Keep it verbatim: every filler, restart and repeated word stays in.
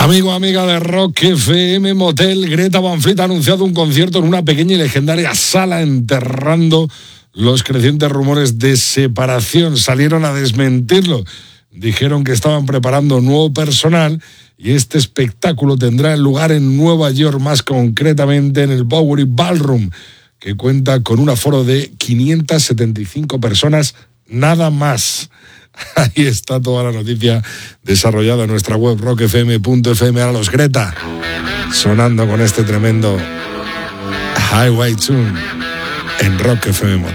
Amigo, amiga de Rock F M, Motel, Greta Van Fleet ha anunciado un concierto en una pequeña y legendaria sala, enterrando los crecientes rumores de separación. Salieron a desmentirlo. Dijeron que estaban preparando nuevo personal y este espectáculo tendrá lugar en Nueva York, más concretamente en el Bowery Ballroom, que cuenta con un aforo de quinientas setenta y cinco personas, nada más. Ahí está toda la noticia desarrollada en nuestra web rock f m punto f m. Ahora los Greta sonando con este tremendo Highway Tune en Rock F M.